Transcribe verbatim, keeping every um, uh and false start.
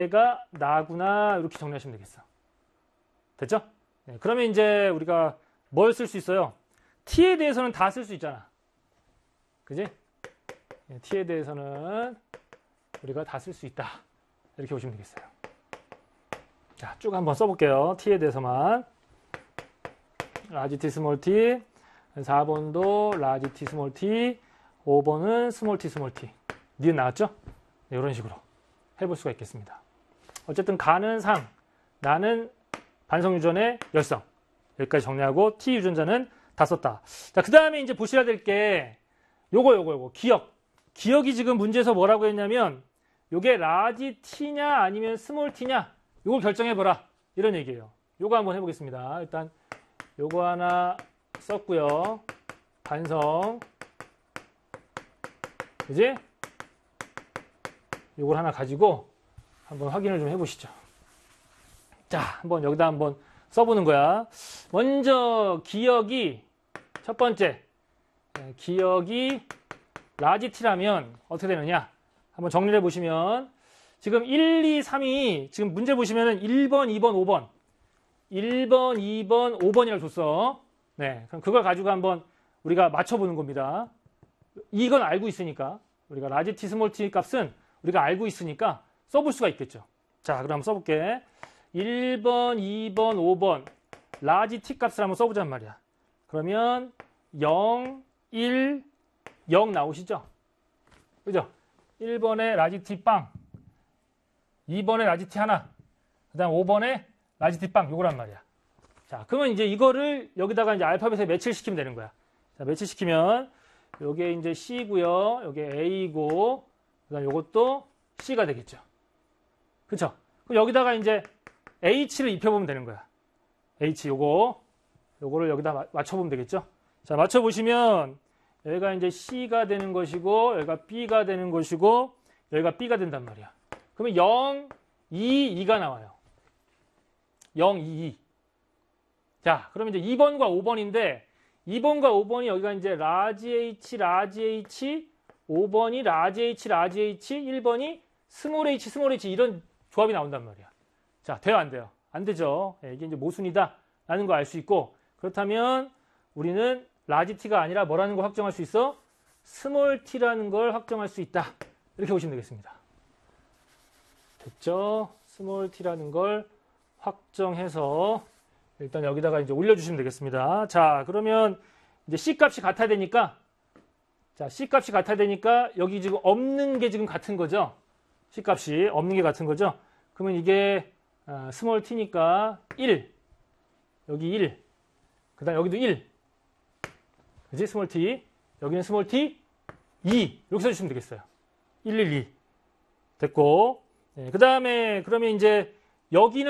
얘가 나구나 이렇게 정리하시면 되겠어. 됐죠? 네, 그러면 이제 우리가 뭘 쓸 수 있어요? t에 대해서는 다 쓸 수 있잖아. 그지? 네, t에 대해서는 우리가 다 쓸 수 있다. 이렇게 보시면 되겠어요. 자, 쭉 한번 써볼게요. t에 대해서만. 라지 t, 스몰 t. 사 번도 라지 t, 스몰 t. 오 번은 스몰 t, 스몰 t. 니은 나왔죠? 네, 이런 식으로 해볼 수가 있겠습니다. 어쨌든 가는 상, 나는 반성유전의 열성. 여기까지 정리하고 t 유전자는 다 썼다. 자, 그 다음에 이제 보셔야 될 게 요거 요거 요거 기억. 기억이 지금 문제에서 뭐라고 했냐면 요게 라지 t냐 아니면 스몰 t냐 요걸 결정해보라. 이런 얘기예요. 요거 한번 해보겠습니다. 일단 요거 하나 썼고요. 반성. 그지? 요걸 하나 가지고 한번 확인을 좀 해보시죠. 자, 한번 여기다 한번 써보는 거야. 먼저 기억이 첫 번째 기억이 라지 t라면 어떻게 되느냐? 한번 정리를 해보시면 지금 일, 이, 삼이 지금 문제 보시면은 일 번, 이 번, 오 번 일 번, 이 번, 오 번이라고 줬어. 네, 그럼 그걸 가지고 한번 우리가 맞춰보는 겁니다. 이건 알고 있으니까 우리가 라지 t, 스몰 t 값은 우리가 알고 있으니까 써볼 수가 있겠죠. 자, 그럼 써볼게. 일 번, 이 번, 오 번 라지 t 값을 한번 써보자는 말이야. 그러면 영, 일, 영 나오시죠? 그죠? 일 번에 라지 t 빵, 이 번에 라지 t 하나, 그 다음 오 번에 라지 t 빵 요거란 말이야. 자, 그러면 이제 이거를 여기다가 이제 알파벳에 매치시키면 되는 거야. 자, 매치시키면 요게 이제 C고요. 요게 A고, 그 다음 요것도 C가 되겠죠. 그쵸? 그럼 여기다가 이제 H를 입혀보면 되는 거야. H 요거, 요거를 여기다 맞춰보면 되겠죠? 자, 맞춰보시면 여기가 이제 C가 되는 것이고, 여기가 B가 되는 것이고, 여기가 B가 된단 말이야. 그러면 영, 이, 이가 나와요. 영, 이, 이. 자, 그러면 이제 이 번과 오 번인데, 이 번과 오 번이 여기가 이제 라지 H, 라지 H, 오 번이 라지 H, 라지 H, 일 번이 스몰 H, 스몰 H 이런 조합이 나온단 말이야. 자, 돼요, 안 돼요? 안 되죠. 예, 이게 이제 모순이다 라는 거 알 수 있고, 그렇다면 우리는 라지 t가 아니라 뭐라는 걸 확정할 수 있어? 스몰 t라는 걸 확정할 수 있다. 이렇게 보시면 되겠습니다. 됐죠? 스몰 t라는 걸 확정해서 일단 여기다가 이제 올려주시면 되겠습니다. 자, 그러면 이제 C 값이 같아야 되니까, 자, C 값이 같아야 되니까 여기 지금 없는 게 지금 같은 거죠? C 값이 없는 게 같은 거죠? 그러면 이게 어, 스몰 t니까 일, 여기 일, 그 다음 여기도 일, 그지? 스몰 t, 여기는 스몰 t, 이 이렇게 써주시면 되겠어요. 일, 일, 이 됐고, 네, 그 다음에 그러면 이제 여기는